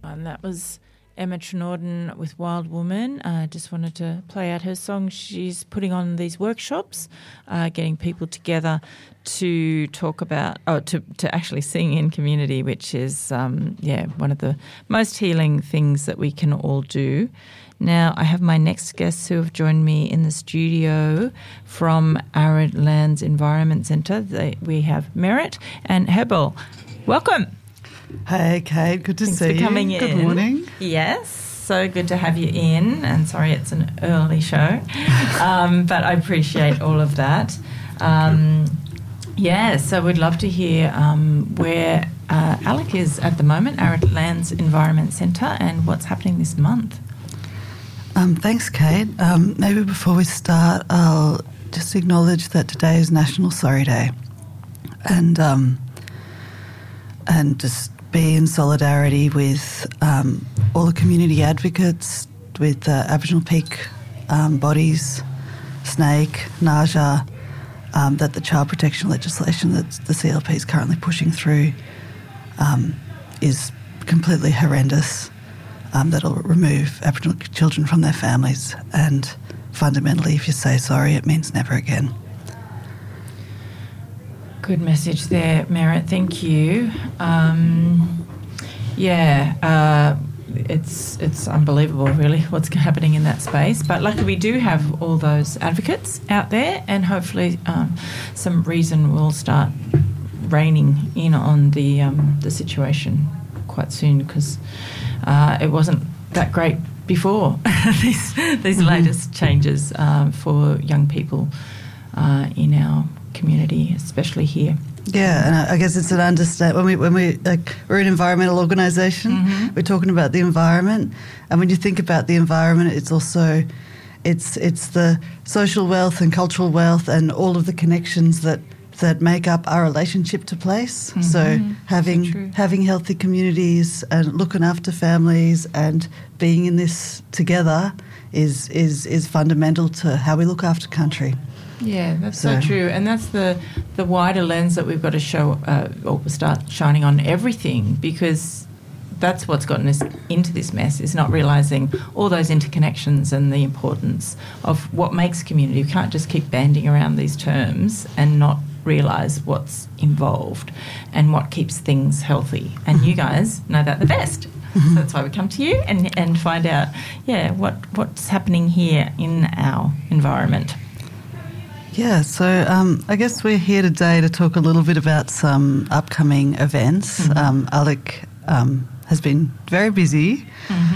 And that was Emma Trinorden with Wild Woman. I just wanted to play out her song. She's putting on these workshops, getting people together to talk about, to actually sing in community, which is, one of the most healing things that we can all do. Now, I have my next guests who have joined me in the studio from Arid Lands Environment Centre. We have Merit and Herbal. Welcome. Hey, Kate. Good to see you. Thanks for coming in. Good morning. Yes, so good to have you in. And sorry it's an early show, but I appreciate all of that. So we'd love to hear where Alec is at the moment, Arid Lands Environment Centre, and what's happening this month. Thanks, Kate. Maybe before we start, I'll just acknowledge that today is National Sorry Day, and just be in solidarity with all the community advocates, with the Aboriginal Peak bodies, Snake, Naja, that the child protection legislation that the CLP is currently pushing through is completely horrendous. That'll remove Aboriginal children from their families, and fundamentally, if you say sorry, it means never again. Good message there, Merit. Thank you. It's unbelievable, really, what's happening in that space. But luckily, we do have all those advocates out there, and hopefully, some reason will start reining in on the situation quite soon, because it wasn't that great before these latest changes for young people in our community, especially here. Yeah, and I guess it's an understatement. When we're an environmental organisation, we're talking about the environment, and when you think about the environment, it's also it's the social wealth and cultural wealth and all of the connections that make up our relationship to place. So having healthy communities and looking after families and being in this together is fundamental to how we look after country. Yeah, that's so true. And that's the wider lens that we've got to show or start shining on everything, because that's what's gotten us into this mess, is not realising all those interconnections and the importance of what makes community. We can't just keep banding around these terms and not realise what's involved and what keeps things healthy. And you guys know that the best. So that's why we come to you and find out, what's happening here in our environment. Yeah, so I guess we're here today to talk a little bit about some upcoming events. Alec has been very busy.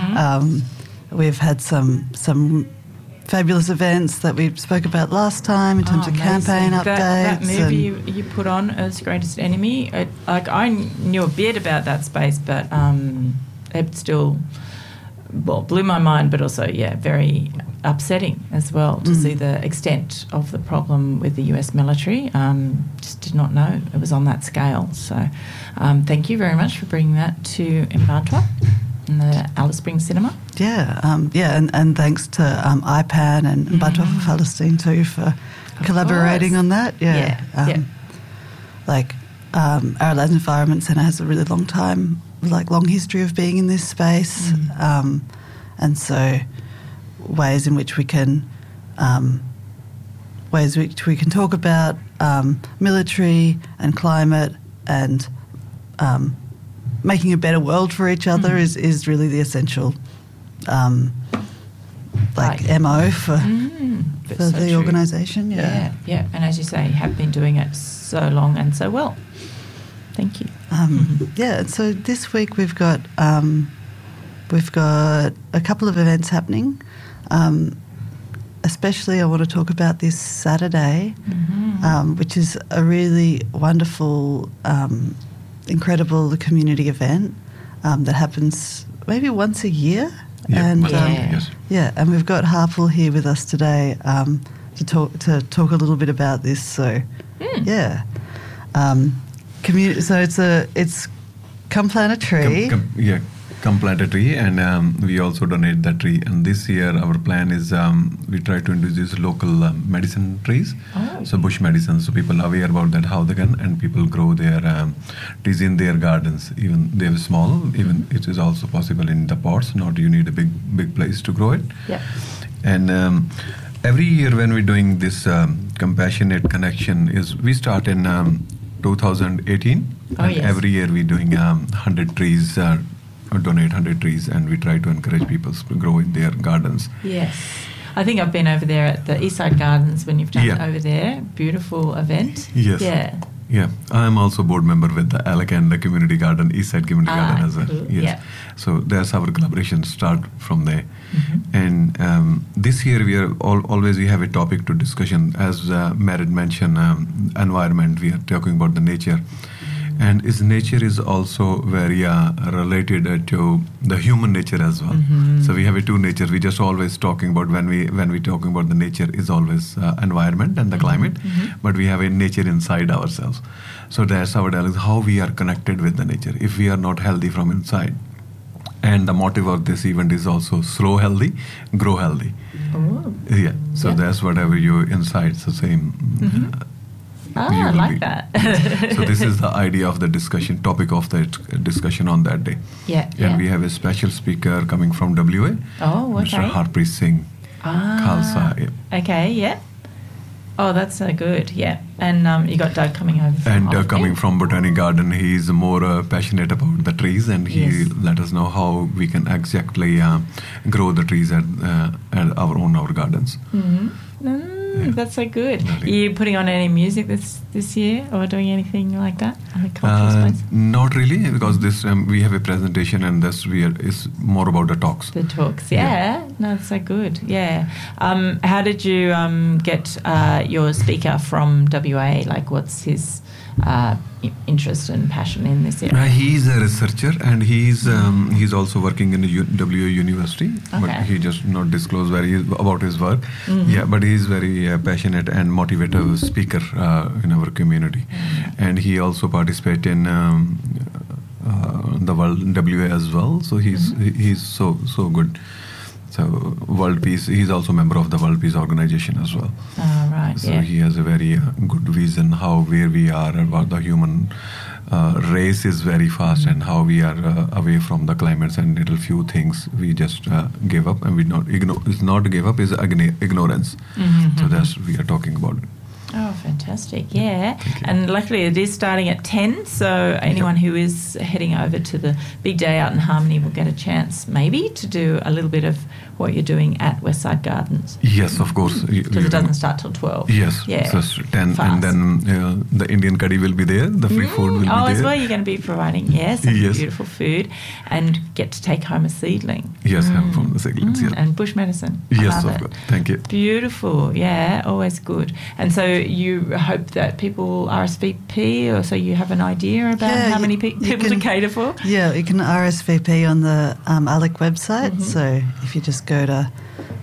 We've had some fabulous events that we spoke about last time in terms of campaign updates. That movie you put on, Earth's Greatest Enemy, I knew a bit about that space, but it still blew my mind, but also, very upsetting as well to see the extent of the problem with the US military. Just did not know it was on that scale. So thank you very much for bringing that to Mparntwe in the Alice Springs Cinema. And thanks to IPAN and Mparntwe for Palestine too for collaborating on that. Arid Lands Environment Centre has a really long history of being in this space, and so ways in which we can talk about military and climate and making a better world for each other is really the essential MO for the organisation. Yeah, and as you say, you have been doing it so long and so well. Thank you. So this week we've got a couple of events happening. Especially I want to talk about this Saturday, which is a really wonderful, incredible community event that happens maybe once a year. And we've got Harpal here with us today to talk a little bit about this. So, community. So it's come plant a tree. Come plant a tree, and we also donate that tree. And this year, our plan is we try to introduce local medicine trees, so bush medicine, so people are aware about that, how they can, and people grow their trees in their gardens. Even they are small, even it is also possible in the pots. Not you need a big place to grow it. Yeah. And every year when we're doing this compassionate connection, we start in 2018, and every year we're doing 100 trees. Donate 100 trees, and we try to encourage people to grow in their gardens. Yes. I think I've been over there at the Eastside Gardens when you've done it over there. Beautiful event. Yes. Yeah. Yeah. I'm also board member with the Alec and the Community Garden, Eastside Community Garden as well. Cool. Yes. Yeah. So there's our collaboration start from there. And this year we are always we have a topic to discussion. As Merit mentioned, environment, we are talking about the nature. And nature is also very related to the human nature as well. So we have two natures. We just always talking about when we talking about the nature is always environment and the climate, but we have a nature inside ourselves. So that's our dialogue, how we are connected with the nature. If we are not healthy from inside, and the motive of this event is also slow healthy, grow healthy. Yeah. So that's whatever you inside. So same. I like that. So this is the idea of the discussion, topic of the discussion on that day. Yeah. And we have a special speaker coming from WA. Oh, okay. Mr. Harpreet Singh Khalsa. Yeah. Okay, yeah. Oh, that's so good, yeah. And you got Doug coming over from And coming from Botanic Garden, he's more passionate about the trees, and he let us know how we can exactly grow the trees at our gardens. That's so good. Are you putting on any music this year, or doing anything like that on the cultural space? Not really, because this we have a presentation, and this is more about the talks. The talks, yeah. No, that's so good. Yeah. How did you get your speaker from WA? Like, what's his interest and passion in this area? He's a researcher, and he's also working in the WA University, but he just not disclose about his work. Yeah, but he's very passionate and motivative speaker in our community, and he also participates in the World WA as well. So he's so good. So World Peace, he's also a member of the World Peace Organization as well. Oh, right, so he has a very good vision where we are about the human race is very fast, and how we are away from the climates and little few things we just gave up, and we not ignore. It's not give up, is ignorance. So that's we are talking about it. Oh, fantastic. Yeah. And luckily it is starting at 10, so anyone who is heading over to the big day out in Harmony will get a chance maybe to do a little bit of what you're doing at Westside Gardens. Yes, of course. Because it doesn't start till 12. Yes. Yeah. So 10, and then the Indian curry will be there, the free food will be there. Oh, as well, you're going to be providing, some beautiful food, and get to take home a seedling. Yes, have from the seedlings, And bush medicine. Yes, of course. Thank you. Beautiful, yeah, always good. And so you hope that people RSVP, or so you have an idea about how many people to cater for? Yeah, you can RSVP on the ALEC website. So if you just go to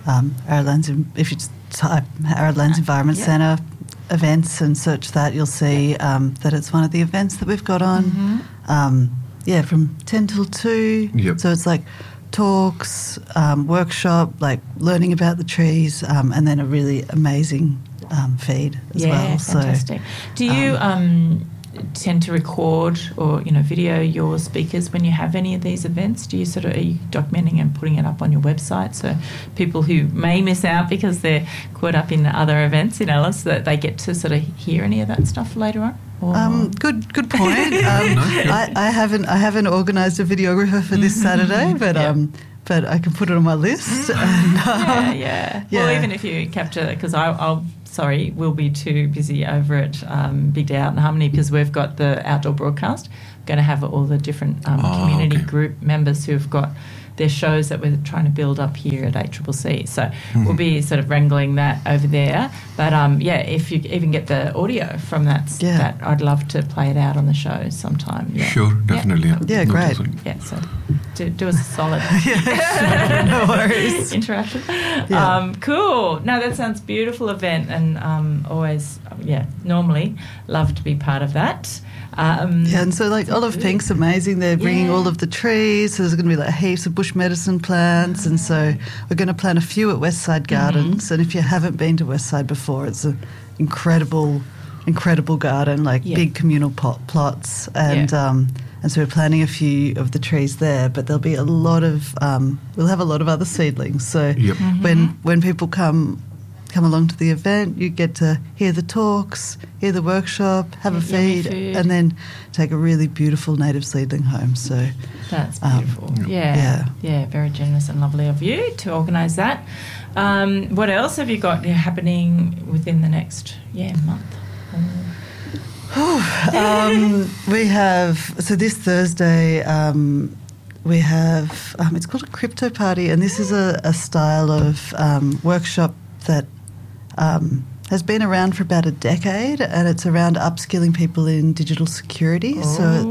if you just type Arid Environment Centre events and search that, you'll see that it's one of the events that we've got on. From 10 till 2. Yep. So it's like talks, workshop, like learning about the trees, and then a really amazing feed as well. Yeah, fantastic. Do you tend to record or video your speakers when you have any of these events? Do you are you documenting and putting it up on your website so people who may miss out because they're caught up in other events in Alice, that they get to sort of hear any of that stuff later on? Good point. I haven't organised a videographer for this Saturday, but I can put it on my list. And, Well, even if you capture, because we'll be too busy over at Big Day Out in Harmony, because we've got the outdoor broadcast. We're going to have all the different community group members who've got their shows that we're trying to build up here at ACCC. So we'll be sort of wrangling that over there. But if you even get the audio from that, I'd love to play it out on the show sometime. Yeah. Sure, definitely. Yeah, great. Yeah, so do us a solid. Yeah, no worries. Interaction. Yeah. Cool. No, that sounds beautiful event, and always, normally love to be part of that. And so like Olive Pink's amazing. They're bringing all of the trees. So there's going to be like heaps of bush medicine plants, and so we're going to plant a few at Westside Gardens. And if you haven't been to Westside before, it's an incredible garden, like big communal plots, and so we're planting a few of the trees there. But there'll be a lot of we'll have a lot of other seedlings. So when people come along to the event, you get to hear the talks, hear the workshop, have a feed, and then take a really beautiful native seedling home. So that's beautiful. Very generous and lovely of you to organise that. What else have you got happening within the next month? We have, so this Thursday we have, it's called a crypto party, and this is a style of workshop that has been around for about a decade, and it's around upskilling people in digital security.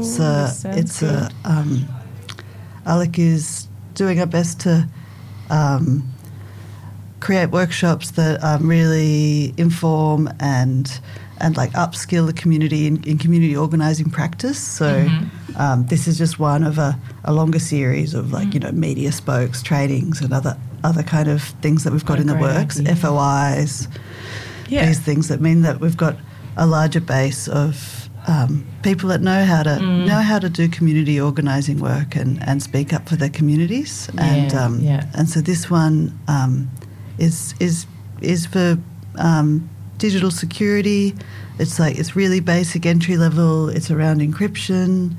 Alec is doing our best to create workshops that really inform and like upskill the community in community organising practice. So this is just one of a longer series of media spokes, trainings, and other kind of things that we've got in the works, FOIs, these things that mean that we've got a larger base of people that know how to do community organising work and speak up for their communities. And so this one is for digital security. It's really basic entry level. It's around encryption,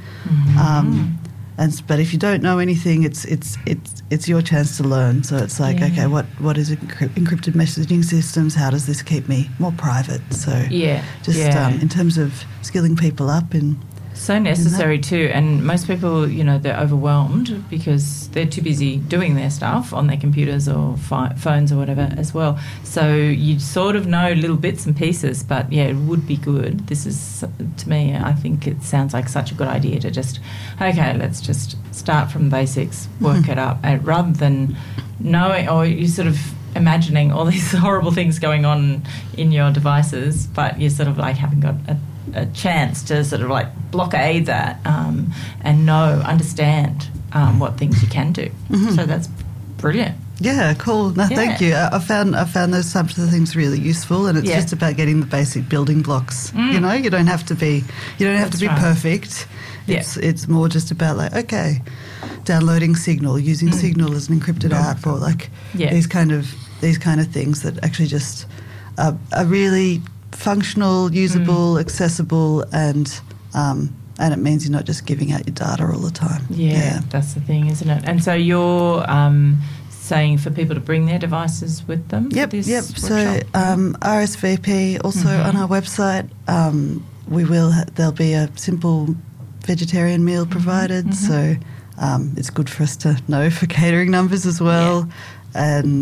but if you don't know anything, it's your chance to learn. So it's like, okay, what is encrypted messaging systems? How does this keep me more private? So in terms of skilling people up in. So necessary too, and most people, they're overwhelmed because they're too busy doing their stuff on their computers or phones or whatever as well. So you sort of know little bits and pieces, but it would be good. This is, to me, I think it sounds like such a good idea to just, let's just start from the basics, work it up, rather than knowing, or you sort of imagining all these horrible things going on in your devices, but you sort of like haven't got a chance to sort of like blockade that and understand what things you can do. So that's brilliant. Yeah, cool. No, thank you. I found those types of things really useful, and it's just about getting the basic building blocks. You don't have to be perfect. It's more just about like, okay, downloading Signal, using Signal as an encrypted app, or like these kind of things that actually just are really functional, usable, accessible, and it means you're not just giving out your data all the time. Yeah, that's the thing, isn't it? And so you're saying for people to bring their devices with them? Yep. So RSVP also on our website. There'll be a simple vegetarian meal provided, so it's good for us to know for catering numbers as well. And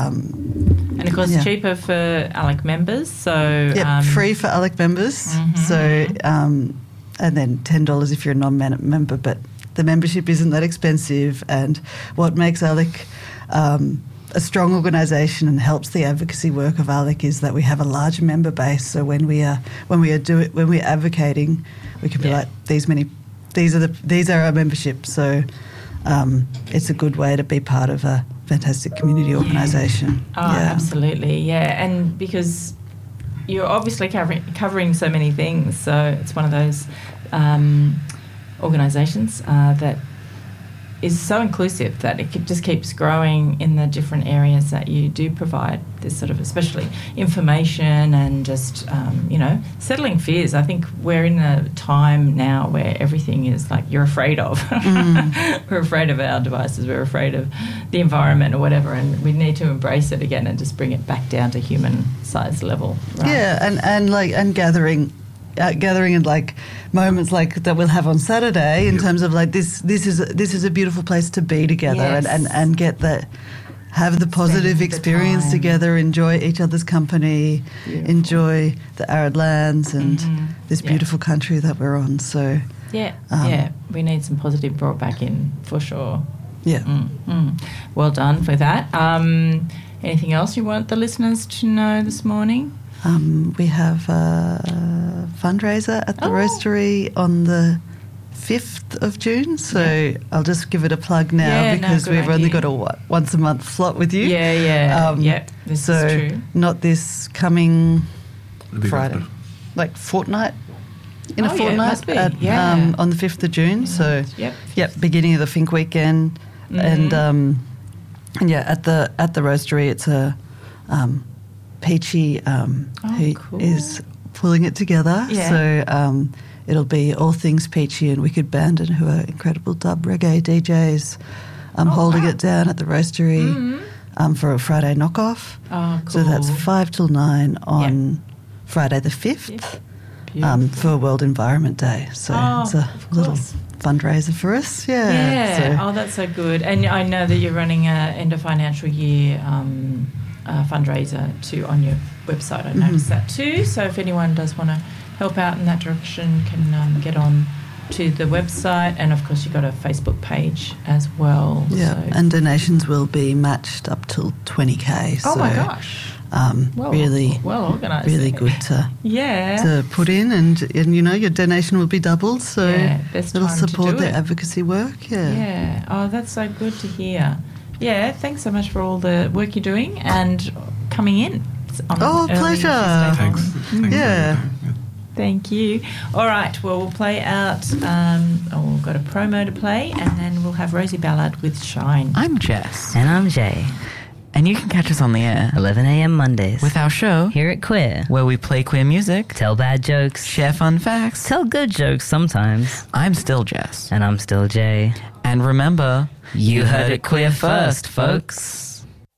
of course cheaper for ALEC members. So free for ALEC members. So and then $10 if you're a non-member. But the membership isn't that expensive. And what makes ALEC a strong organisation and helps the advocacy work of ALEC is that we have a large member base. So when we're advocating, we can be like these are our membership. So it's a good way to be part of a fantastic community organisation. Absolutely, and because you're obviously covering so many things, so it's one of those organisations that is so inclusive that it just keeps growing in the different areas that you do provide this sort of, especially information and just, settling fears. I think we're in a time now where everything is like you're afraid of. We're afraid of our devices. We're afraid of the environment or whatever, and we need to embrace it again and just bring it back down to human size level. Right? Yeah, and gathering and like moments like that we'll have on Saturday in terms of like this is a beautiful place to be together and get that, have the positive experience together, enjoy each other's company, enjoy the arid lands and this beautiful country that we're on. So Yeah. We need some positive brought back in for sure. Yeah. Well done for that. Anything else you want the listeners to know this morning? We have a fundraiser at the Roastery on the 5th of June, so I'll just give it a plug now because we've only got a once a month slot with you. This is true. Not this coming Friday, after. like fortnight. In a fortnight on the 5th of June. So beginning of the Think weekend, and at the Roastery it's a Peachy who is pulling it together. So it'll be all things Peachy and Wicked Bandit, who are incredible dub reggae DJs, holding it down at the Roastery for a Friday knockoff. Oh, cool. So that's 5 till 9 on Friday the 5th for World Environment Day. So it's a little fundraiser for us. So. That's so good. And I know that you're running a end of financial year fundraiser too on your website. I noticed that too. So if anyone does want to help out in that direction, can get on to the website, and of course you've got a Facebook page as well. And donations will be matched up till 20k. Oh my gosh. Really well organised. Really good to put in, and your donation will be doubled, so it'll support their advocacy work. Oh, that's so good to hear. Thanks so much for all the work you're doing and coming in. Pleasure. Thanks. Thank you. All right, well, we'll play out, we've got a promo to play, and then we'll have Rosie Ballard with Shine. I'm Jess. And I'm Jay. And you can catch us on the air 11 a.m. Mondays with our show Here at Queer, where we play queer music, tell bad jokes, share fun facts, tell good jokes sometimes. I'm still Jess. And I'm still Jay. And remember, you heard it queer first, folks.